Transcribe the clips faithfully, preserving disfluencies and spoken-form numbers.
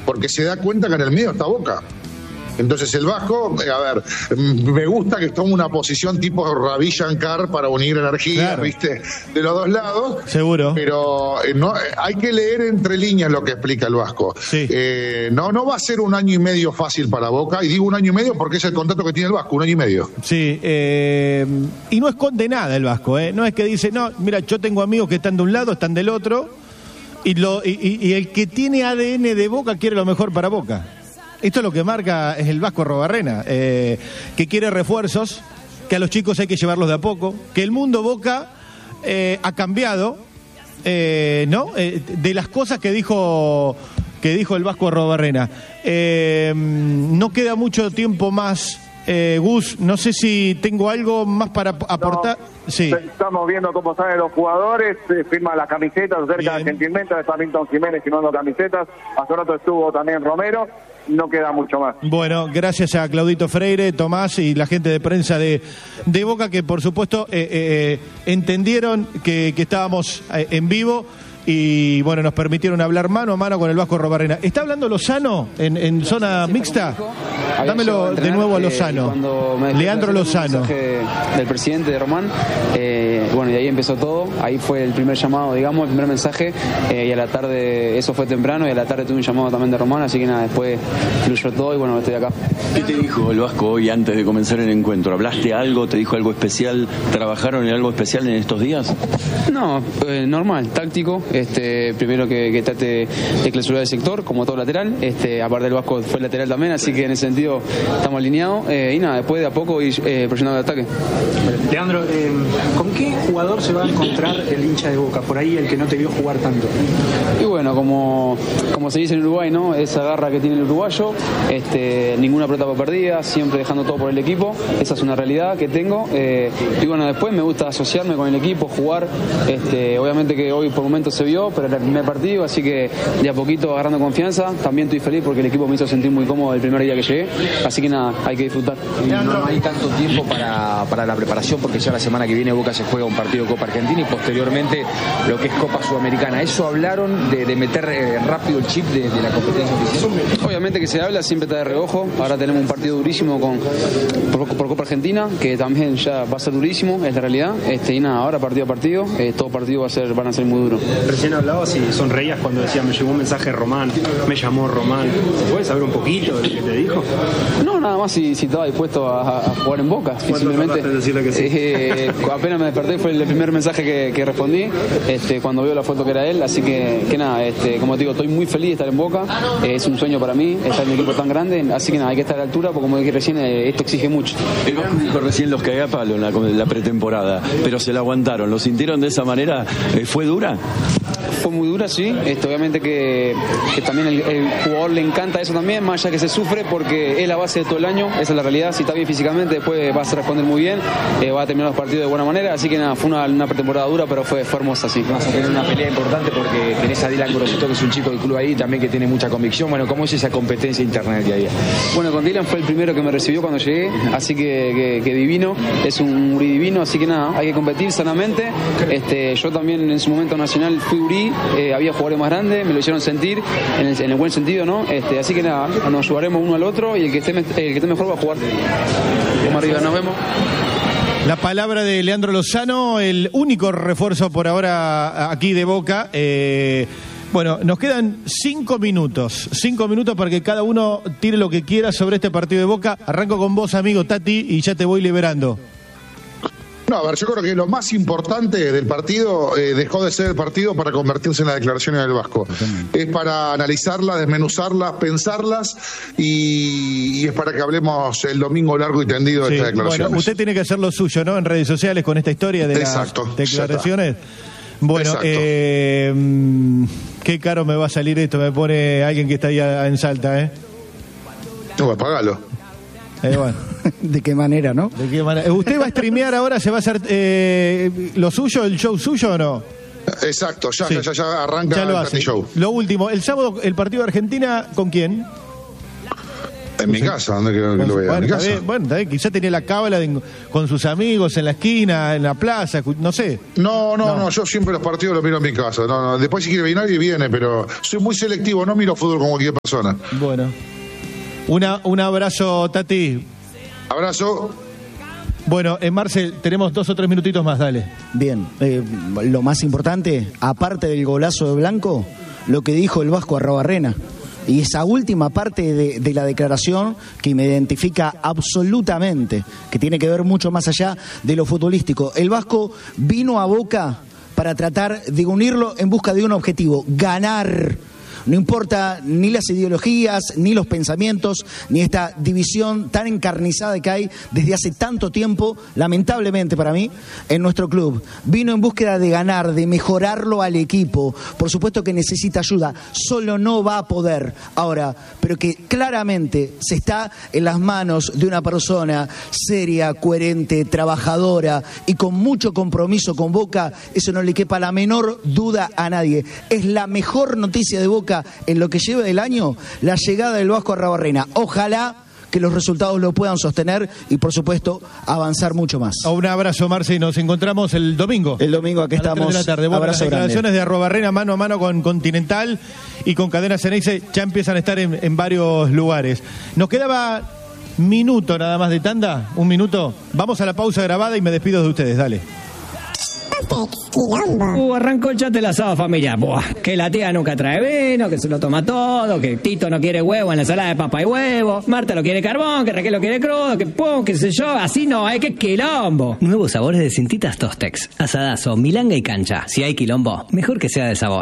porque se da cuenta que en el medio está Boca. Entonces el Vasco, a ver, me gusta que tome una posición tipo Ravi Shankar para unir energía, claro, ¿viste? De los dos lados. Seguro. Pero eh, no, hay que leer entre líneas lo que explica el Vasco. Sí. Eh, no, no va a ser un año y medio fácil para Boca, y digo un año y medio porque es el contrato que tiene el Vasco, un año y medio. Sí, eh, y no esconde nada el Vasco, ¿eh? No es que dice, no, mira, yo tengo amigos que están de un lado, están del otro, y, lo, y, y, y el que tiene A D N de Boca quiere lo mejor para Boca. Esto es lo que marca es el Vasco Arrobarrena, eh, que quiere refuerzos, que a los chicos hay que llevarlos de a poco, que el mundo Boca eh, ha cambiado, eh, ¿no? Eh, de las cosas que dijo que dijo el Vasco Arrobarrena. Eh, no queda mucho tiempo más, eh, Gus, no sé si tengo algo más para aportar. No. Sí. Estamos viendo cómo salen los jugadores, eh, firman las camisetas, cerca gentilmente está Milton Jiménez firmando camisetas, hace rato estuvo también Romero, no queda mucho más. Bueno, gracias a Claudito Freire, Tomás y la gente de prensa de, de Boca que por supuesto eh, eh, entendieron que, que estábamos eh, en vivo y bueno, nos permitieron hablar mano a mano con el Vasco Arrobarrena. ¿Está hablando Lozano en, en zona mixta? Dámelo de nuevo a Lozano. Eh, Leandro Lozano. Del presidente de Román, eh, bueno, y ahí empezó todo. Ahí fue el primer llamado, digamos, el primer mensaje. Eh, y a la tarde, eso fue temprano, y a la tarde tuve un llamado también de Román, así que nada, después fluyó todo y bueno, estoy acá. ¿Qué te dijo el Vasco hoy antes de comenzar el encuentro? ¿Hablaste algo? ¿Te dijo algo especial? ¿Trabajaron en algo especial en estos días? No, eh, normal, táctico. Este, primero que, que trate de clausurar el sector, como todo lateral. Este, aparte del Vasco fue lateral también, así que en ese sentido estamos alineados. Eh, y nada, después de a poco ir eh, presionando el ataque. Leandro, eh, ¿con qué jugador se va a encontrar el hincha de Boca? Por ahí el que no te vio jugar tanto. Y bueno, como, como se dice en Uruguay, ¿no? Esa garra que tiene el uruguayo, este, ninguna pelota por perdida, siempre dejando todo por el equipo. Esa es una realidad que tengo. Eh, y bueno, después me gusta asociarme con el equipo, jugar. Este, obviamente que hoy por momentos se vio, pero era el primer partido, así que de a poquito agarrando confianza. También estoy feliz porque el equipo me hizo sentir muy cómodo el primer día que llegué. Así que nada, hay que disfrutar. No, no hay tanto tiempo para, para la preparación porque ya la semana que viene Boca se juega un partido de Copa Argentina y posteriormente lo que es Copa Sudamericana. ¿Eso hablaron de, de meter eh, rápido el chip de, de la competencia oficial? Obviamente que se habla, siempre está de reojo. Ahora tenemos un partido durísimo con por, por Copa Argentina, que también ya va a ser durísimo, es la realidad. Este, y nada, ahora partido a partido, eh, todo partido va a ser, van a ser muy duros. Recién hablabas y sonreías cuando decía, me llegó un mensaje de Román, me llamó Román. ¿Puedes saber un poquito de lo que te dijo? No, nada más si, si estaba dispuesto a, a jugar en Boca. Simplemente decirle que sí? eh, apenas me desperté fue el primer mensaje que, que respondí este, cuando vio la foto que era él, así que, que nada, este, como te digo, estoy muy feliz de estar en Boca, eh, es un sueño para mí estar en un equipo tan grande, así que nada, hay que estar a la altura porque como dije recién, eh, esto exige mucho. El Vasco dijo recién los cagué a palo en la, en la pretemporada, pero se la aguantaron, ¿lo sintieron de esa manera? Eh, ¿Fue dura? Fue muy dura, sí. Este, obviamente que, que también el, el jugador le encanta eso también, más allá que se sufre porque es la base de todo el año, esa es la realidad. Si está bien físicamente, después vas a responder muy bien, eh, va a terminar los partidos de buena manera. Así que nada, fue una, una pretemporada dura, pero fue, fue hermosa, sí. Vas a tener una pelea importante porque tenés a Dylan Grosito, que es un chico del club ahí, también que tiene mucha convicción. Bueno, ¿cómo es esa competencia interna del día a día? Bueno, con Dylan fue el primero que me recibió cuando llegué, así que, que, que divino, es un Uri divino, así que nada, hay que competir sanamente. Este, yo también en su momento nacional fui Uri, eh, había jugadores más grandes, me lo hicieron sentir en el, en el buen sentido, ¿no? Este, así que nada, nos ayudaremos uno al otro y el que esté, el que esté mejor va a jugar. Vamos arriba, nos vemos. La palabra de Leandro Lozano, el único refuerzo por ahora aquí de Boca. Eh, bueno, nos quedan cinco minutos, cinco minutos para que cada uno tire lo que quiera sobre este partido de Boca. Arranco con vos, amigo Tati, y ya te voy liberando. No, a ver, yo creo que lo más importante del partido eh, dejó de ser el partido para convertirse en las declaraciones del Vasco. Totalmente. Es para analizarlas, desmenuzarlas, pensarlas y, y es para que hablemos el domingo largo y tendido de sí, estas declaraciones. Bueno, usted tiene que hacer lo suyo, ¿no? En redes sociales con esta historia de Exacto, las declaraciones. Bueno, eh, qué caro me va a salir esto, me pone alguien que está ahí en Salta, ¿eh? No, apagalo. Eh, bueno. ¿De qué manera, no? ¿De qué manera? ¿Usted va a streamear ahora? ¿Se va a hacer eh, lo suyo, el show suyo o no? Exacto, ya, sí. ya, ya arranca ya lo el hace. show. Lo último, el sábado el partido de Argentina, ¿con quién? En mi casa, ¿dónde quiero que lo vea? Bueno, en mi casa. bien, bueno, bien, quizá tenía la cábala de, con sus amigos en la esquina, en la plaza, no sé. No, no, no, no, yo siempre los partidos los miro en mi casa. No, no, después si quiere venir, viene, pero soy muy selectivo, no miro fútbol con cualquier persona. Bueno. Una, un abrazo, Tati. Abrazo. Bueno, en Marcel, tenemos dos o tres minutitos más, dale. Bien, eh, lo más importante, aparte del golazo de Blanco, lo que dijo el Vasco Arrobarrena. Y esa última parte de, de la declaración que me identifica absolutamente, que tiene que ver mucho más allá de lo futbolístico. El Vasco vino a Boca para tratar de unirlo en busca de un objetivo, ganar. No importa ni las ideologías, ni los pensamientos, ni esta división tan encarnizada que hay desde hace tanto tiempo, lamentablemente para mí, en nuestro club. Vino en búsqueda de ganar, de mejorarlo al equipo. Por supuesto que necesita ayuda, solo no va a poder ahora, pero que claramente se está en las manos de una persona seria, coherente, trabajadora y con mucho compromiso con Boca. Eso no le quepa la menor duda a nadie. Es la mejor noticia de Boca en lo que lleva del año, la llegada del Vasco Arrobarrena. Ojalá que los resultados lo puedan sostener y, por supuesto, avanzar mucho más. Un abrazo, Marce, nos encontramos el domingo. El domingo, aquí estamos. A las tres de la tarde. Bueno, abrazo las declaraciones grande. de Arrobarrena mano a mano con Continental y con Cadena Ceneice ya empiezan a estar en, en varios lugares. Nos quedaba minuto nada más de tanda, un minuto. Vamos a la pausa grabada y me despido de ustedes, dale. Uh, arrancó el chat del asado familiar. Buah, que la tía nunca trae vino, que se lo toma todo, que Tito no quiere huevo en la ensalada de papa y huevo, Marta lo quiere carbón, que Raquel lo quiere crudo, que pum, qué sé yo, así no hay, que quilombo. Nuevos sabores de Cintitas Tostex, asadazo, milanga y cancha. Si hay quilombo, mejor que sea de sabor.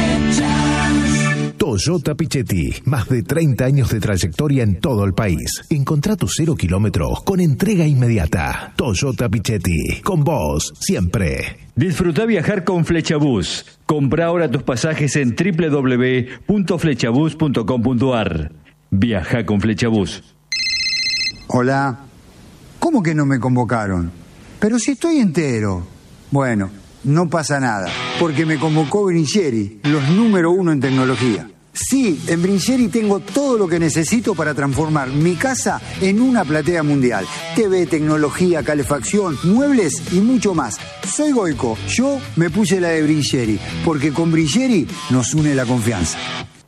Toyota Pichetti, más de treinta años de trayectoria en todo el país. Encontrá tus cero kilómetros con entrega inmediata. Toyota Pichetti, con vos siempre. Disfruta viajar con Flechabús. Compra ahora tus pasajes en doble u doble u doble u punto flechabús punto com punto a r. Viaja con Flechabús. Hola. ¿Cómo que no me convocaron? Pero si estoy entero. Bueno, no pasa nada, porque me convocó Brincheri, los número uno en tecnología. Sí, en Brincheri tengo todo lo que necesito para transformar mi casa en una platea mundial. T V, tecnología, calefacción, muebles y mucho más. Soy Goico, yo me puse la de Brincheri, porque con Brincheri nos une la confianza.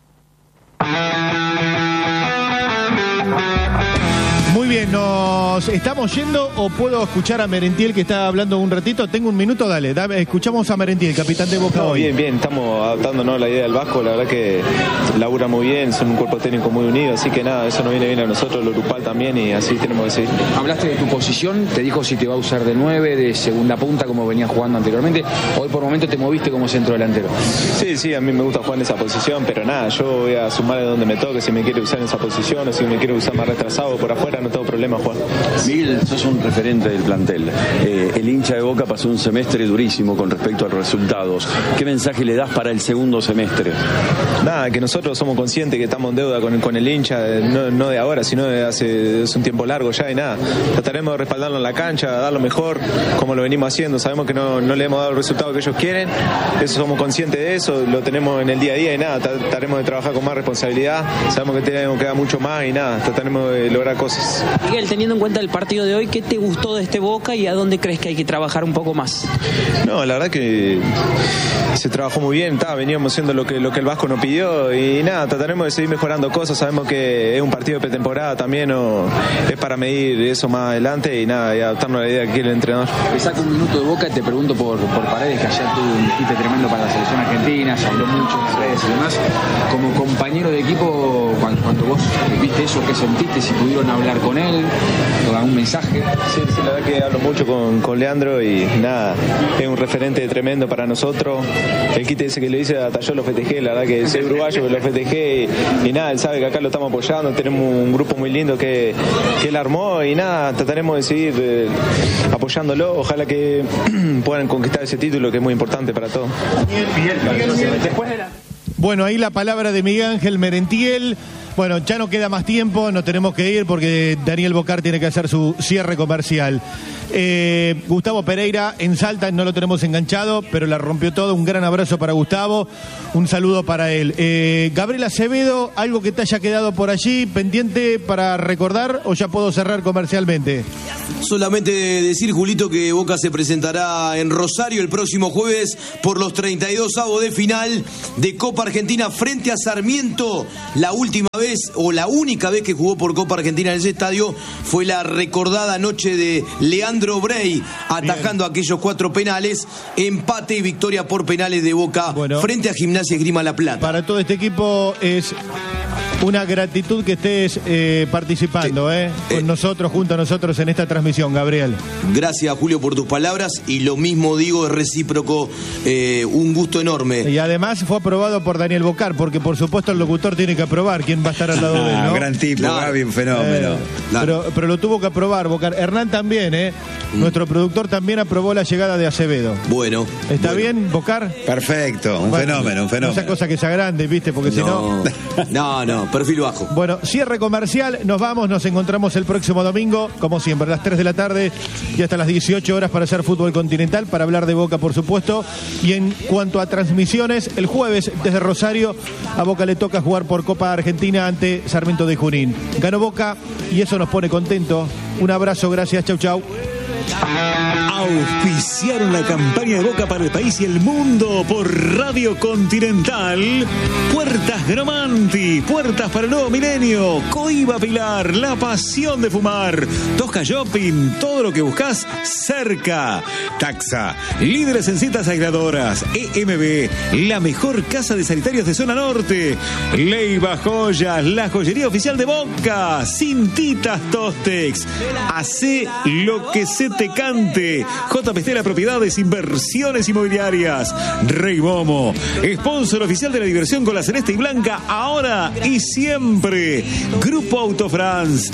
Muy bien, ¿nos estamos yendo o puedo escuchar a Merentiel que está hablando un ratito? Tengo un minuto, dale, dale escuchamos a Merentiel, capitán de Boca no, hoy. Bien, bien, estamos adaptándonos a la idea del Vasco, la verdad que labura muy bien, son un cuerpo técnico muy unido, así que nada, eso nos viene bien a nosotros, lo grupal también y así tenemos que seguir. Hablaste de tu posición, te dijo si te va a usar de nueve, de segunda punta como venías jugando anteriormente, hoy por momento te moviste como centro delantero. Sí, sí, a mí me gusta jugar en esa posición, pero nada, yo voy a sumar de donde me toque, si me quiere usar en esa posición o si me quiere usar más retrasado por afuera, no tengo problema, Juan. Miguel, sos un referente del plantel. Eh, el hincha de Boca pasó un semestre durísimo con respecto a los resultados. ¿Qué mensaje le das para el segundo semestre? Nada, que nosotros somos conscientes que estamos en deuda con, con el hincha, no, no de ahora, sino de hace, hace un tiempo largo ya y nada. Trataremos de respaldarlo en la cancha, dar lo mejor, como lo venimos haciendo. Sabemos que no, no le hemos dado el resultado que ellos quieren, eso somos conscientes de eso, lo tenemos en el día a día y nada, trataremos de trabajar con más responsabilidad. Sabemos que tenemos que dar mucho más y nada, trataremos de lograr cosas. Miguel, teniendo en cuenta el partido de hoy, ¿qué te gustó de este Boca y a dónde crees que hay que trabajar un poco más? No, la verdad que se trabajó muy bien, tá, veníamos haciendo lo que, lo que el Vasco nos pidió y nada, trataremos de seguir mejorando cosas, sabemos que es un partido de pretemporada también, o es para medir eso más adelante y nada, y adaptarnos a la idea que quiere el entrenador. Te saco un minuto de Boca y te pregunto por, por Paredes, que ayer tuvo un quite tremendo para la selección argentina, se habló mucho en las redes y demás. Como compañero de equipo, cuando, cuando vos viste eso, ¿qué sentiste? Si pudieron hablar con él, o algún mensaje. Sí, sí, la verdad que hablo mucho con, con Leandro y nada, es un referente tremendo para nosotros. El quite ese que le hice hasta yo lo festejé, la verdad que soy uruguayo que lo festejé y, y nada, él sabe que acá lo estamos apoyando, tenemos un grupo muy lindo que, que él armó y nada, trataremos de seguir eh, apoyándolo, ojalá que puedan conquistar ese título que es muy importante para todos. Después de la... Bueno, ahí la palabra de Miguel Ángel Merentiel. Bueno, ya no queda más tiempo, nos tenemos que ir porque Daniel Bocar tiene que hacer su cierre comercial. Eh, Gustavo Pereira en Salta, no lo tenemos enganchado, pero la rompió todo. Un gran abrazo para Gustavo, un saludo para él. Eh, Gabriel Acevedo, algo que te haya quedado por allí pendiente para recordar, o ya puedo cerrar comercialmente. Solamente decir, Julito, que Boca se presentará en Rosario el próximo jueves por los treinta y dos avos de final de Copa Argentina frente a Sarmiento. La última vez o la única vez que jugó por Copa Argentina en ese estadio fue la recordada noche de Leandro Brey atajando Bien. aquellos cuatro penales, empate y victoria por penales de Boca bueno, frente a Gimnasia Esgrima La Plata. Para todo este equipo es una gratitud que estés eh, participando eh, con eh, nosotros, junto a nosotros en esta transmisión, Gabriel. Gracias, Julio, por tus palabras, y lo mismo digo, es recíproco, eh, un gusto enorme. Y además fue aprobado por Daniel Bocar, porque por supuesto el locutor tiene que aprobar quién va a estar al lado de él, ¿no? Gran tipo, claro. Gaby, un fenómeno. Eh, pero, pero lo tuvo que aprobar Bocar. Hernán también, ¿eh? Mm. Nuestro productor también aprobó la llegada de Acevedo. Bueno. ¿Está bueno. bien, Bocar? Perfecto, un bueno, fenómeno, un fenómeno. Esa cosa que sea grande, ¿viste? Porque si no... No, no, perfil bajo. Bueno, cierre comercial, nos vamos, nos encontramos el próximo domingo, como siempre, a las tres de la tarde y hasta las dieciocho horas para hacer fútbol continental, para hablar de Boca, por supuesto. Y en cuanto a transmisiones, el jueves desde Rosario a Boca le toca jugar por Copa Argentina ante Sarmiento de Junín. Ganó Boca y eso nos pone contento. Un abrazo, gracias, chau, chau. Auspiciaron la campaña de Boca para el país y el mundo por Radio Continental. Puertas Gramanti, puertas para el nuevo milenio. Coiba Pilar, la pasión de fumar. Tosca Shopping, todo lo que buscas cerca. Taxa, líderes en cintas aisladoras. E M B, la mejor casa de sanitarios de zona norte. Leiva Joyas, la joyería oficial de Boca. Cintitas Tostex. Hacé lo que se te cante. J P Stella Propiedades, Inversiones Inmobiliarias. Rey Momo, sponsor oficial de la diversión con la celeste y blanca, ahora y siempre. Grupo Autofrance.